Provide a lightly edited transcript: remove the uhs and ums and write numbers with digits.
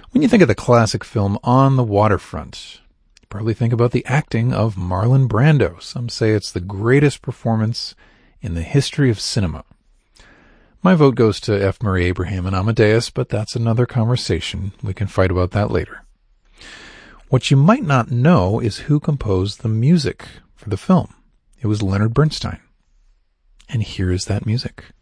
When you think of the classic film On the Waterfront, you probably think about the acting of Marlon Brando. Some say it's the greatest performance in the history of cinema. My vote goes to F. Murray Abraham and Amadeus, but that's another conversation. We can fight about that later. What you might not know is who composed the music for the film. It was Leonard Bernstein. And here is that music.